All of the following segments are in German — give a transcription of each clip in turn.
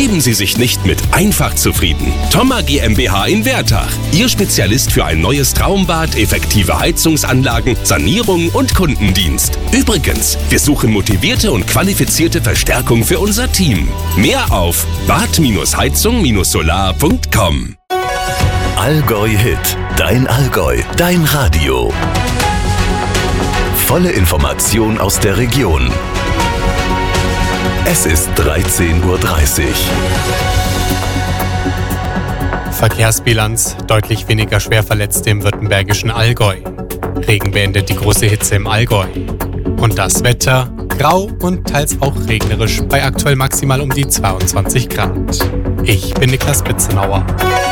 Geben Sie sich nicht mit einfach zufrieden. Thoma GmbH in Wertach. Ihr Spezialist für ein neues Traumbad, effektive Heizungsanlagen, Sanierung und Kundendienst. Übrigens, wir suchen motivierte und qualifizierte Verstärkung für unser Team. Mehr auf bad-heizung-solar.com. Allgäu Hit. Dein Allgäu. Dein Radio. Volle Information aus der Region. Es ist 13:30 Uhr. Verkehrsbilanz: deutlich weniger Schwerverletzte im württembergischen Allgäu. Regen beendet die große Hitze im Allgäu. Und das Wetter: grau und teils auch regnerisch, bei aktuell maximal um die 22 Grad. Ich bin Niklas Bitzenauer.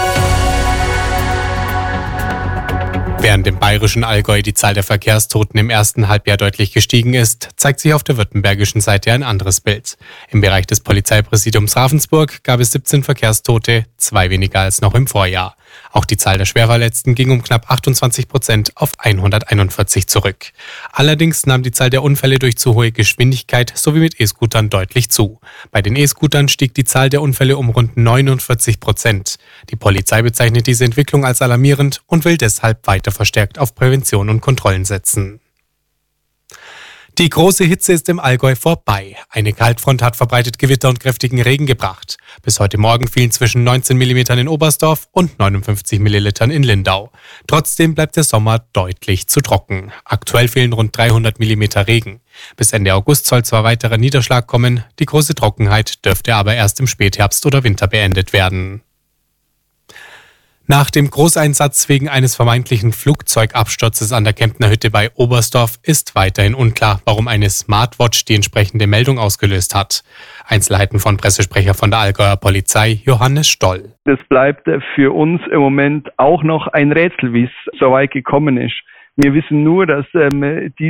Während im bayerischen Allgäu die Zahl der Verkehrstoten im ersten Halbjahr deutlich gestiegen ist, zeigt sich auf der württembergischen Seite ein anderes Bild. Im Bereich des Polizeipräsidiums Ravensburg gab es 17 Verkehrstote, 2 weniger als noch im Vorjahr. Auch die Zahl der Schwerverletzten ging um knapp 28% auf 141 zurück. Allerdings nahm die Zahl der Unfälle durch zu hohe Geschwindigkeit sowie mit E-Scootern deutlich zu. Bei den E-Scootern stieg die Zahl der Unfälle um rund 49%. Die Polizei bezeichnet diese Entwicklung als alarmierend und will deshalb weiter verstärkt auf Prävention und Kontrollen setzen. Die große Hitze ist im Allgäu vorbei. Eine Kaltfront hat verbreitet Gewitter und kräftigen Regen gebracht. Bis heute Morgen fielen zwischen 19 mm in Oberstdorf und 59 Millilitern in Lindau. Trotzdem bleibt der Sommer deutlich zu trocken. Aktuell fehlen rund 300 mm Regen. Bis Ende August soll zwar weiterer Niederschlag kommen, die große Trockenheit dürfte aber erst im Spätherbst oder Winter beendet werden. Nach dem Großeinsatz wegen eines vermeintlichen Flugzeugabsturzes an der Kemptner Hütte bei Oberstdorf ist weiterhin unklar, warum eine Smartwatch die entsprechende Meldung ausgelöst hat. Einzelheiten von Pressesprecher von der Allgäuer Polizei, Johannes Stoll. Das bleibt für uns im Moment auch noch ein Rätsel, wie es so weit gekommen ist. Wir wissen nur, dass